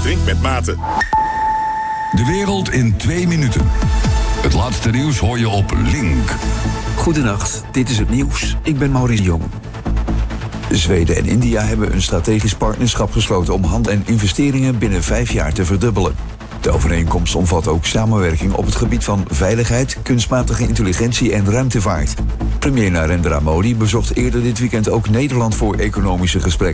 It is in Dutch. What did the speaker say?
Drink met mate. De wereld in 2 minuten. Het laatste nieuws hoor je op Link. Goedenacht, dit is het nieuws. Ik ben Maurice Jong. Zweden en India hebben een strategisch partnerschap gesloten om handel en investeringen binnen 5 jaar te verdubbelen. De overeenkomst omvat ook samenwerking op het gebied van veiligheid, kunstmatige intelligentie en ruimtevaart. Premier Narendra Modi bezocht eerder dit weekend ook Nederland voor economische gesprekken.